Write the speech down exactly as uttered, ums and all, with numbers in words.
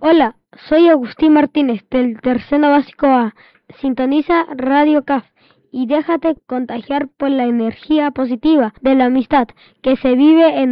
Hola, soy Agustín Martínez del Tercero Básico A. Sintoniza Radio C A F y déjate contagiar por la energía positiva de la amistad que se vive en